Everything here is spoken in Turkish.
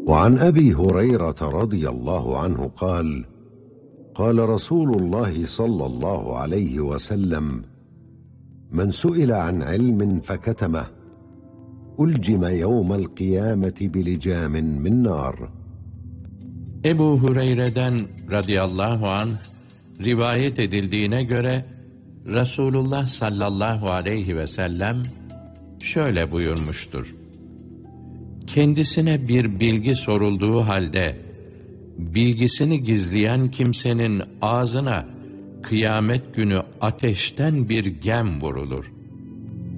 وعن أبي هريرة رضي الله عنه قال: قال رسول الله صلى الله عليه وسلم: من سئل عن علم فكتمه ألجم يوم القيامة بلجام من نار. Ebu Hureyre'den radıyallahu anh rivayet edildiğine göre Resulullah sallallahu aleyhi ve sellem şöyle buyurmuştur: kendisine bir bilgi sorulduğu halde bilgisini gizleyen kimsenin ağzına kıyamet günü ateşten bir gem vurulur.